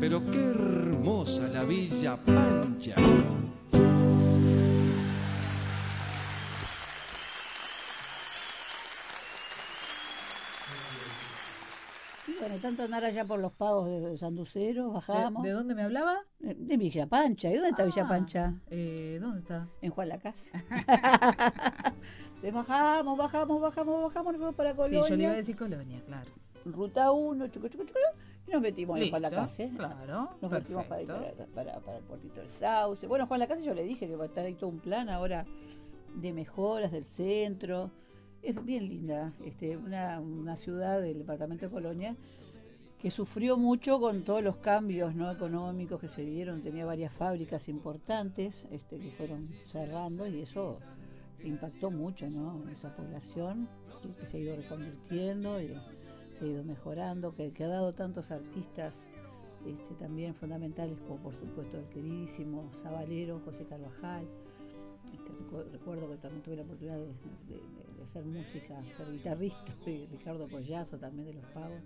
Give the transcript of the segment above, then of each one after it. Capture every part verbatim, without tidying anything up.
pero qué hermosa la Villa Pancha. Bueno, tanto andar allá por los pagos de Sanducero, bajamos. ¿De, de dónde me hablaba? De Villa Pancha. ¿Y dónde está Ah, Villa Pancha? Eh, ¿Dónde está? En Juan Lacase. Se bajamos, bajamos, bajamos, bajamos, nos fuimos para Colonia. Sí, yo le iba a decir Colonia, claro. Ruta uno, chucu, chucu, chucu, y nos metimos Listo, en Juan Lacase. claro, Nos metimos para, perfecto. para, para, para el puertito del Sauce. Bueno, Juan Lacase yo le dije que va a estar ahí todo un plan ahora de mejoras del centro. Es bien linda, este, una, una ciudad del departamento de Colonia que sufrió mucho con todos los cambios, ¿no?, económicos que se dieron. Tenía varias fábricas importantes este, que fueron cerrando, y eso impactó mucho, ¿no?, en esa población que, que se ha ido reconvirtiendo y ha ido mejorando, que, que ha dado tantos artistas este, también fundamentales, como por supuesto el queridísimo Sabalero, José Carvajal. Este, recu- recuerdo que también tuve la oportunidad de, de, de- de hacer música, ser guitarrista de Ricardo Collazo, también de Los Pagos.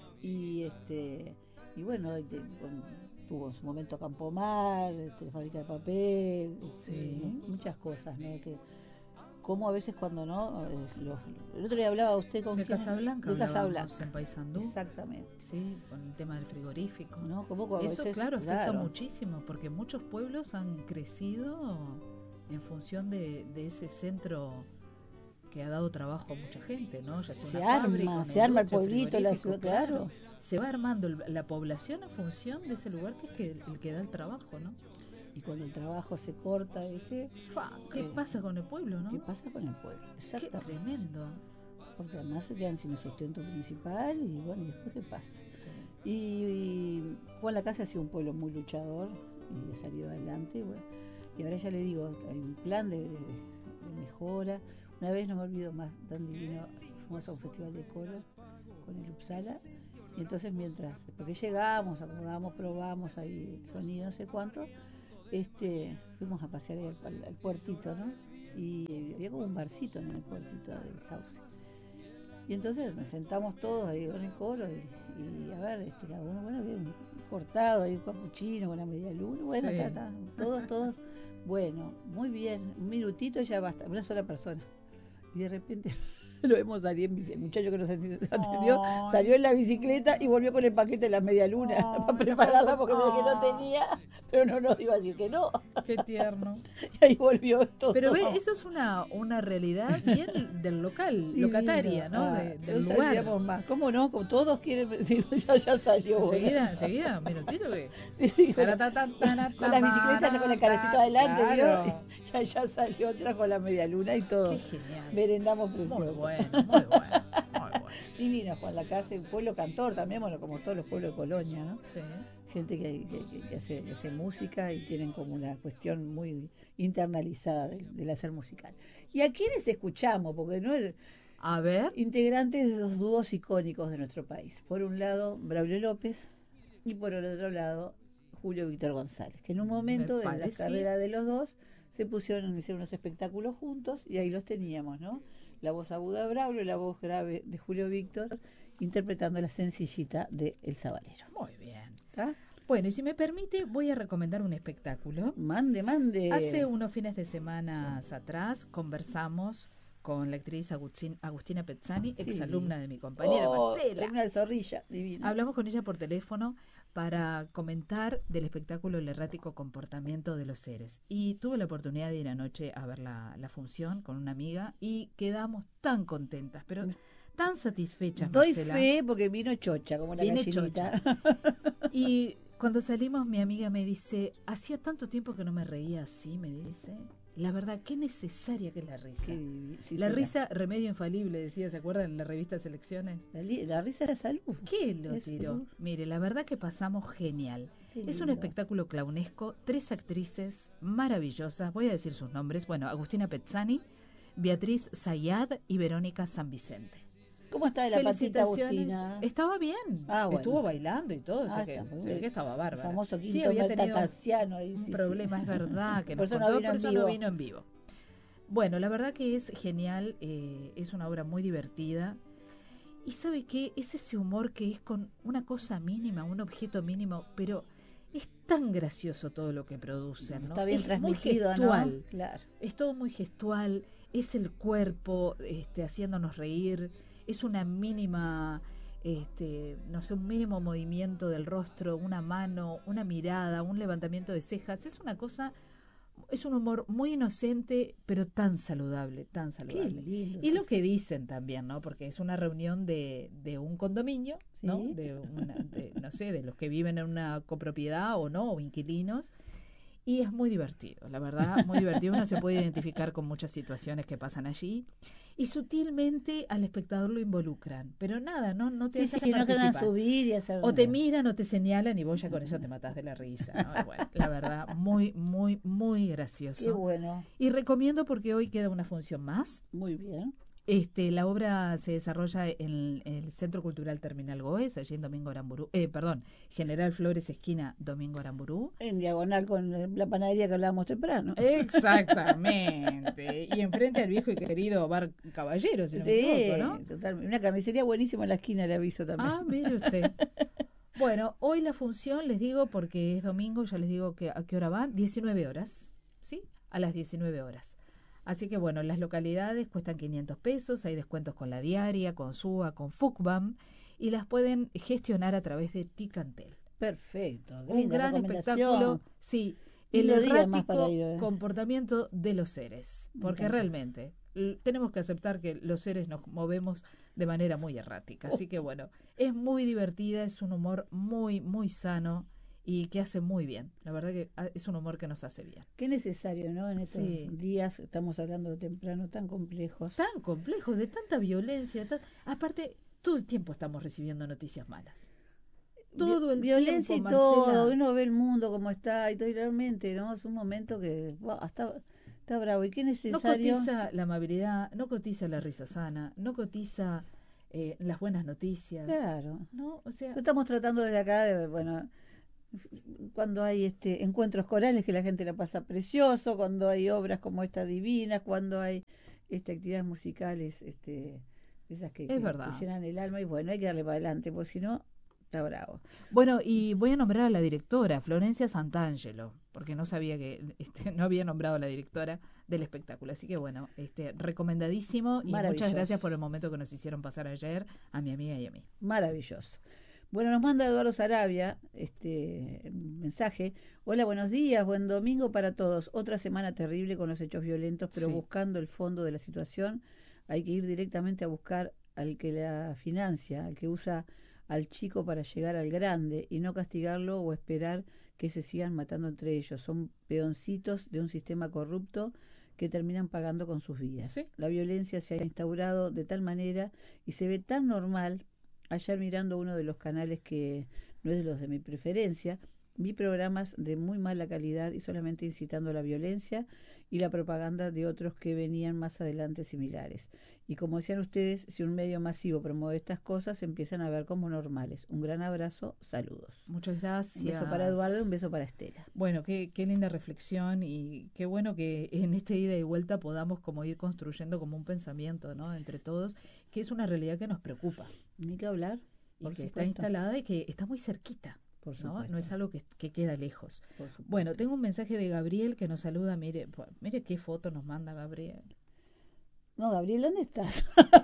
Y este y bueno, este, con- tuvo en su momento Campomar, este, fábrica de papel, este, Sí. muchas cosas, ¿no? Que como a veces cuando no, eh, los- el otro día hablaba usted con De quién? Casablanca, de hablábamos Casablanca, en Paysandú. exactamente, Sí, con el tema del frigorífico. ¿no? Como a Eso, veces, claro, afecta claro, muchísimo, porque muchos pueblos han crecido en función de, de ese centro que ha dado trabajo a mucha gente, ¿no? Ya sea se una fábrica, arma, una se arma el industria, pueblito, la frigorífico, ciudad, claro. Se va armando el- la población en función de ese lugar que es que, el que da el trabajo, ¿no? Y cuando el trabajo se corta ese, Fa, ¿Qué Eh, pasa con el pueblo, no? ¿qué pasa con el pueblo? Qué Exactamente. tremendo. Porque además se quedan sin el sustento principal y bueno, ¿y después qué pasa? Sí. Y, y Juan Lacase ha sido un pueblo muy luchador y ha salido adelante. Bueno, y ahora ya le digo, hay un plan de, de- de mejora. Una vez no me olvido más, tan divino, fuimos a un festival de coro con el Uppsala. Y entonces mientras, porque llegamos, acomodamos, probamos ahí el sonido, no sé cuánto, este, fuimos a pasear ahí al, al puertito, ¿no? Y había como un barcito en el puertito del Sauce. Y entonces nos sentamos todos ahí con el coro y, y a ver, este, cada uno, bueno, bien cortado, ahí un capuchino con la media luna, bueno, Sí. ta, ta, todos, todos, bueno, muy bien, un minutito ya basta, una sola persona. Y de repente lo vemos salir en bici, el muchacho que nos atendió, Ay. salió en la bicicleta y volvió con el paquete de la media luna Ay, para prepararla porque no. dijo que no tenía, pero no nos iba a decir que no. Qué tierno. Y ahí volvió todo. Pero ve, eso es una, una realidad bien del local, Divino. locataria, ¿no? Ah, De- del no lugar. sabíamos más. ¿Cómo no? Como todos quieren decir, ya, ya salió. bueno. Enseguida, enseguida, un minutito que... Sí, sí, con, la, Taratata, con las bicicletas, con el carecito adelante, claro. ¿vio? Ya, ya salió, trajo la media luna y todo. Qué genial. Merendamos precioso. Muy bueno, muy bueno, muy bueno. Divino Juan Lacase, un pueblo cantor también, bueno, como todos los pueblos de Colonia, ¿no? Sí. Gente que, que, que- que hace, que hace música y tienen como una cuestión muy internalizada del, del hacer musical. ¿Y a quiénes escuchamos? Porque no es A ver, integrantes de los dúos icónicos de nuestro país. Por un lado, Braulio López y por el otro lado, Julio Víctor González, que en un momento de la parece. carrera de los dos se pusieron, hicieron unos espectáculos juntos y ahí los teníamos, ¿no? La voz aguda de Braulio, la voz grave de Julio Víctor, interpretando la sencillita de El Sabalero. muy bien. ¿Está? Bueno, y si me permite, voy a recomendar un espectáculo. Mande, mande. Hace unos fines de semana atrás conversamos con la actriz Agustín- Agustina Pezzani, Sí. exalumna de mi compañera Oh, Marcela. Una de zorrilla, divina. Hablamos con ella por teléfono para comentar del espectáculo El errático comportamiento de los seres. Y tuve la oportunidad de ir anoche a ver la, la función con una amiga y quedamos tan contentas, pero tan satisfechas, Doy Marcela. fe porque vino chocha, como la Viene gallinita. Y cuando salimos, mi amiga me dice, hacía tanto tiempo que no me reía así, me dice. La verdad, qué necesaria que es la risa. Sí, sí, la sí, risa, remedio infalible, decía, ¿se acuerdan en la revista Selecciones? La, li- la risa es la salud. ¿Qué lo Es tiró? salud. Mire, la verdad que pasamos genial. Qué Es un lindo. espectáculo clownesco, tres actrices maravillosas, voy a decir sus nombres, bueno, Agustina Pezzani, Beatriz Zayad y Verónica San Vicente. ¿Cómo está de la patita Felicitaciones. Agustina? Estaba bien, Ah, bueno. estuvo bailando y todo, o sea Ah, que, está muy se ve bien. que estaba El bárbara. famoso Sí, quinto había tenido Tartasiano ahí, un sí, sí. problema, es verdad, que Por nos eso no contó, vino por en eso vivo. no vino en vivo. Bueno, la verdad que es genial, eh, es una obra muy divertida Y ¿sabe qué? Es ese humor que es con una cosa mínima, un objeto mínimo, pero es tan gracioso todo lo que producen, ¿no? Está bien es transmitido, muy gestual, ¿no? Claro. Es todo muy gestual, es el cuerpo este, haciéndonos reír, es una mínima, este, no sé, un mínimo movimiento del rostro, una mano, una mirada, un levantamiento de cejas, es una cosa, es un humor muy inocente, pero tan saludable, tan saludable. Qué lindo. Y lo que dicen también, ¿no? Porque es una reunión de, de un condominio, ¿Sí? ¿no? De, una, de, no sé, de los que viven en una copropiedad o no, o inquilinos. Y es muy divertido, la verdad, muy divertido. Uno se puede identificar con muchas situaciones que pasan allí. Y sutilmente al espectador lo involucran. Pero nada, no, no te Sí, hacen sí, sí, no quedan participar. subir y hacer O te nada. miran o te señalan y vos ya con eso te matás de la risa, ¿no? Y bueno, la verdad, muy, muy, muy gracioso. Qué bueno. Y recomiendo porque hoy queda una función más. Muy bien. Este, la obra se desarrolla en el Centro Cultural Terminal Goes, allí en Domingo Aramburú, eh, perdón, General Flores, esquina Domingo Aramburú. En diagonal con la panadería que hablábamos temprano. Exactamente. Y enfrente al viejo y querido Bar Caballero, si no Sí, me equivoco, ¿no? totalmente. Una carnicería buenísima en la esquina, le aviso también. Ah, mire usted. Bueno, hoy la función, les digo, porque es domingo, ya les digo que a qué hora van, diecinueve horas, ¿sí? A las diecinueve horas. Así que bueno, las localidades cuestan quinientos pesos, hay descuentos con la diaria, con S U A, con FUCBAM, y las pueden gestionar a través de Ticantel. Perfecto. Un linda gran recomendación. espectáculo, sí, el Lindo día más para errático ir, ¿eh? comportamiento de los seres, Me porque encanta. realmente l- tenemos que aceptar que los seres nos movemos de manera muy errática. Así que bueno, es muy divertida, es un humor muy, muy sano y que hace muy bien. La verdad que ah, es un humor que nos hace bien. Qué necesario, ¿no? En estos Sí. días, estamos hablando de temprano, tan complejos. Tan complejo, de tanta violencia, tan- aparte, todo el tiempo estamos recibiendo noticias malas. Todo el Violencia tiempo, y todo, Marcela. uno ve el mundo como está y todo, y realmente, ¿no? Es un momento que wow, está, está bravo. ¿Y qué No necesario? cotiza la amabilidad, no cotiza la risa sana, no cotiza eh, las buenas noticias. Claro. No, o sea, Estamos tratando desde acá, de, bueno, cuando hay este encuentros corales que la gente la pasa precioso, cuando hay obras como esta divinas, cuando hay este actividades musicales, este, esas que, es que, que verdad. llenan el alma, y bueno, hay que darle para adelante, porque si no, está bravo. Bueno, y voy a nombrar a la directora, Florencia Santangelo, porque no sabía que este, no había nombrado a la directora del espectáculo. Así que bueno, este, recomendadísimo y muchas Maravilloso. gracias por el momento que nos hicieron pasar ayer a mi amiga y a mí. Maravilloso. Bueno, nos manda Eduardo Sarabia este mensaje. Hola, buenos días, buen domingo para todos. Otra semana terrible con los hechos violentos, pero Sí. buscando el fondo de la situación hay que ir directamente a buscar al que la financia, al que usa al chico para llegar al grande y no castigarlo o esperar que se sigan matando entre ellos. Son peoncitos de un sistema corrupto que terminan pagando con sus vidas. Sí. La violencia se ha instaurado de tal manera y se ve tan normal. Ayer mirando uno de los canales que no es de los de mi preferencia, vi programas de muy mala calidad y solamente incitando a la violencia y la propaganda de otros que venían más adelante similares. Y como decían ustedes, si un medio masivo promueve estas cosas, se empiezan a ver como normales. Un gran abrazo, saludos. Muchas gracias. Un beso para Eduardo y un beso para Estela. Bueno, qué, qué linda reflexión y qué bueno que en este ida y vuelta podamos como ir construyendo como un pensamiento, ¿no? Entre todos, que es una realidad que nos preocupa Ni que hablar. y Por que está supuesto. instalada y que está muy cerquita, Por ¿no? supuesto. No es algo que, que queda lejos. Por supuesto. Bueno, tengo un mensaje de Gabriel que nos saluda. Mire, pu- mire qué foto nos manda Gabriel. No, Gabriel, ¿dónde estás?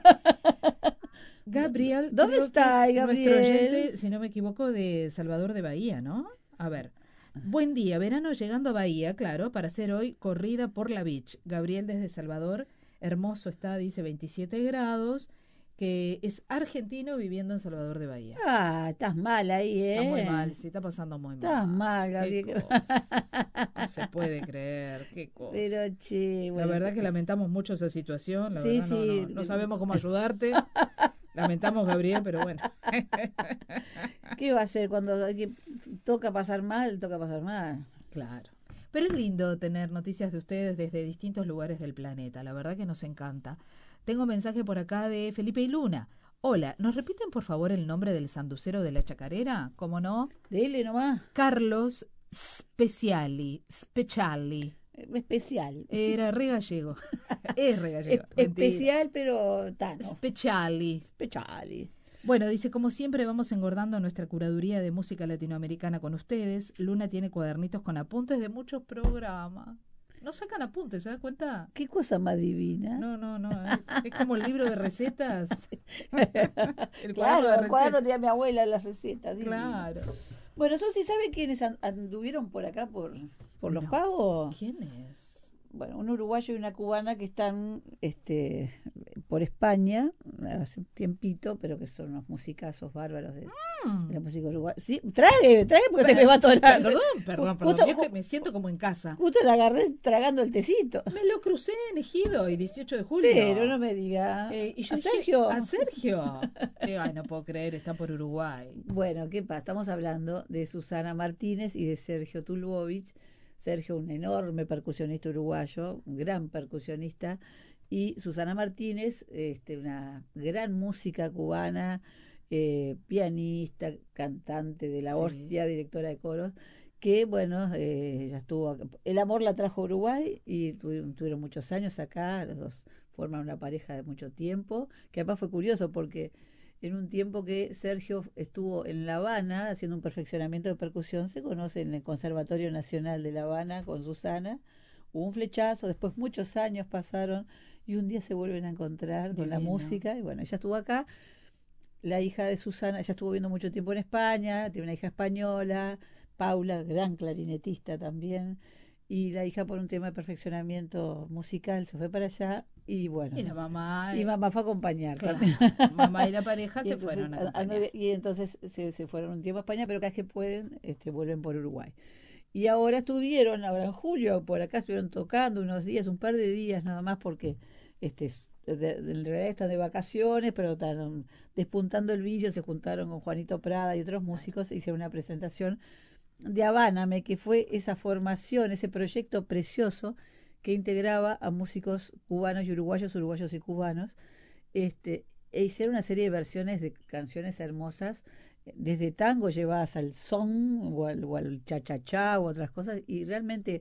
Gabriel, ¿Dónde creo que está, es Gabriel? nuestro oyente, si no me equivoco, de Salvador de Bahía, ¿no? A ver. Buen día, verano llegando a Bahía, claro, para hacer hoy corrida por la beach. Gabriel desde Salvador, hermoso está, dice veintisiete grados, que es argentino viviendo en Salvador de Bahía. Ah, estás mal ahí, ¿eh? Está muy mal, sí, está pasando muy mal. Estás mal, Qué Gabriel. cosa. No se puede creer, qué cosa. Pero, che, La bueno, verdad que lamentamos mucho esa situación, la Sí, verdad no, sí. no, no sabemos cómo ayudarte. Lamentamos, Gabriel, pero bueno. ¿qué va a hacer cuando hay que- toca pasar mal? Toca pasar mal. Claro. Pero es lindo tener noticias de ustedes desde distintos lugares del planeta. La verdad que nos encanta. Tengo un mensaje por acá de Felipe y Luna. Hola, ¿nos repiten por favor el nombre del sanducero de la chacarera? ¿Cómo no? Dele nomás. Carlos Speciali. Speciali. especial. Era re gallego. Es re gallego. Es- especial, pero tano. Speciali. Speciali. Bueno, dice, como siempre vamos engordando nuestra curaduría de música latinoamericana con ustedes. Luna tiene cuadernitos con apuntes de muchos programas. No sacan apuntes, ¿se da cuenta? Qué cosa más divina. No, no, no. Es, es como el libro de recetas. El cuaderno de Claro, el recetas. cuaderno tenía mi abuela las recetas. divino. Claro. Bueno, ¿Sosi sabe quiénes an- anduvieron por acá, por, por Los No. Pagos? ¿Quién es? Bueno, un uruguayo y una cubana que están este, por España hace un tiempito, pero que son unos musicazos bárbaros de, de la música uruguaya. Sí, trae, trae porque se me va a atorar. Perdón, perdón, perdón. Justo- Yo es que me siento como en casa. Justo la agarré tragando el tecito. Me lo crucé en Ejido y dieciocho de julio. Pero no me diga. Eh, y yo ¿A dije, Sergio? A Sergio. Digo, ay, no puedo creer, está por Uruguay. Bueno, ¿qué pasa? Estamos hablando de Susana Martínez y de Sergio Tulbovich. Sergio, un enorme percusionista uruguayo, un gran percusionista, y Susana Martínez, este, una gran música cubana, eh, pianista, cantante de la Sí. hostia, directora de coros, que bueno, eh, ella estuvo acá. El amor la trajo a Uruguay y tuvieron, tuvieron muchos años acá, los dos forman una pareja de mucho tiempo, que además fue curioso porque en un tiempo que Sergio estuvo en La Habana haciendo un perfeccionamiento de percusión, se conoce en el Conservatorio Nacional de La Habana con Susana, hubo un flechazo, después muchos años pasaron y un día se vuelven a encontrar con la Divino. música y bueno, ella estuvo acá, la hija de Susana, ella estuvo viviendo mucho tiempo en España, tiene una hija española, Paula, gran clarinetista también, y la hija por un tema de perfeccionamiento musical se fue para allá y bueno, Y la mamá. y mamá fue a acompañar claro, también. mamá y la pareja Y se entonces, fueron a a- acompañar. ando- y entonces se, se fueron un tiempo a España, pero cada vez que pueden, este, vuelven por Uruguay. Y ahora estuvieron, ahora en julio, por acá estuvieron tocando unos días, un par de días nada más, porque este, es- de- de- en realidad están de vacaciones, pero están despuntando el vicio, se juntaron con Juanito Prada y otros músicos, e hicieron una presentación de Habáname, que fue esa formación, ese proyecto precioso que integraba a músicos cubanos y uruguayos, uruguayos y cubanos, este, e hicieron una serie de versiones de canciones hermosas, eh, desde tango llevadas al son o al, o al cha-cha-cha o otras cosas, y realmente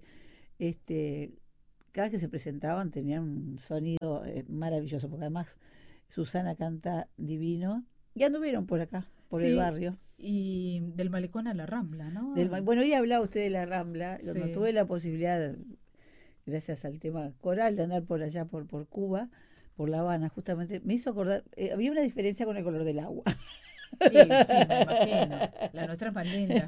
este, cada vez que se presentaban tenían un sonido eh, maravilloso, porque además Susana canta divino, y anduvieron por acá, por el Sí, barrio. Y del malecón a la Rambla, ¿no? Del ma- bueno, hoy hablaba usted de la Rambla, cuando Sí. tuve la posibilidad, gracias al tema coral, de andar por allá, por, por Cuba, por La Habana, justamente, me hizo acordar, eh, había una diferencia con el color del agua. Sí, sí, me imagino. La nuestra es más linda.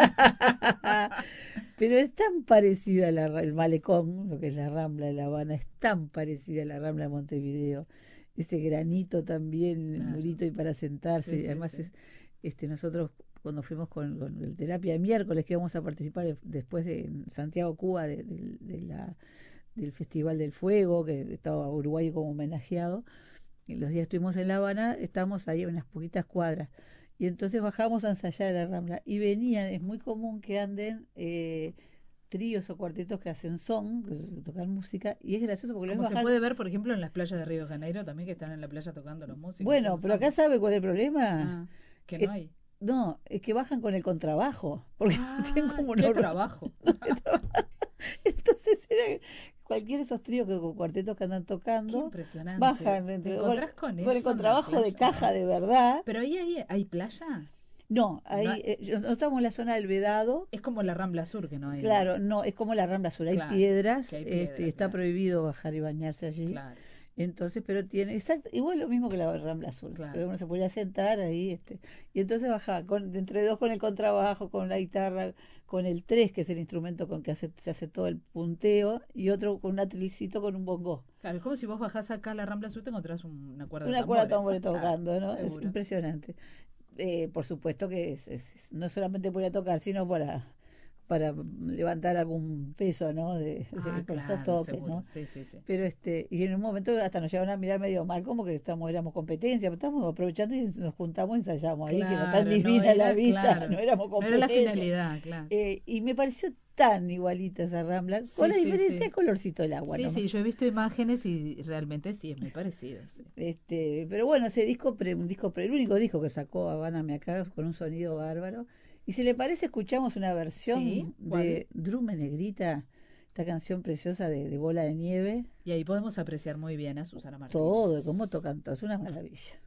Pero es tan parecida a la, ra- el malecón, lo que es la Rambla de La Habana, es tan parecida a la Rambla de Montevideo. Ese granito también, el Claro. murito y para sentarse. Sí, sí, Además, sí. es este nosotros cuando fuimos con, con el terapia de miércoles, que íbamos a participar de- después de en Santiago, Cuba, de, de- de la, del Festival del Fuego, que estaba Uruguay como homenajeado. Y los días estuvimos en La Habana, estábamos ahí a unas poquitas cuadras. Y entonces bajamos a ensayar a la Rambla. Y venían, es muy común que anden eh, tríos o cuartetos que hacen son, que tocan música, y es gracioso porque los Como ves se bajar. puede ver, por ejemplo, en las playas de Río de Janeiro también, que están en la playa tocando los músicos. Bueno, haciendo pero acá samba. sabe cuál es el problema. Ah, que Eh, no hay. No, es que bajan con el contrabajo, porque Ah, tienen como un qué horror. trabajo. Entonces era cualquiera de esos tríos que con cuartetos que andan Qué tocando, impresionante. bajan ¿Te entre, encontrás con, eso con el en la contrabajo de playa? caja de verdad. Pero ahí hay, hay playa. No, ahí No hay- eh, yo- no estamos en la zona del Vedado. Es como la Rambla Sur, que no hay. Claro, no, es como la Rambla Sur, hay Claro, piedras, que hay este, piedras, está claro. prohibido bajar y bañarse allí. Claro. Entonces, pero tiene, exacto, igual lo mismo que la Rambla Azul, Claro. que uno se podía sentar ahí, este, y entonces bajaba con, de entre dos con el contrabajo, con la guitarra, con el tres, que es el instrumento con que hace, se hace todo el punteo, y otro con un atrilicito con un bongo. Claro, es como si vos bajás acá a la Rambla Sur, te encontrás un- una cuerda Una de cuerda tambores. tambores tocando, ¿no? Es seguro. impresionante. Eh, por supuesto que es, es- es- no solamente para tocar, sino para para levantar algún peso, ¿no? De, de- Ah, con esos claro, toques, seguro. ¿no? Sí, sí, sí. Pero este, y en un momento hasta nos llegaron a mirar medio mal, como que estamos, éramos competencia, pero estamos aprovechando y nos juntamos y ensayamos ahí, que era Claro, tan no divina era- la vista, claro. no éramos No era competencia. la finalidad, claro. Eh, y me pareció tan igualita esa Rambla, Sí, con la sí, diferencia sí. del colorcito del agua, Sí, nomás. sí, yo he visto imágenes y realmente sí, es muy parecido. Sí. Este, pero bueno, ese disco, pre- un disco, pre- el único disco que sacó Habáname acá con un sonido bárbaro. Y si le parece, escuchamos una versión Sí, ¿cuál? de Drume Negrita, esta canción preciosa de, de Bola de Nieve. Y ahí podemos apreciar muy bien a Susana Martínez. Todo, cómo tocan, es una maravilla.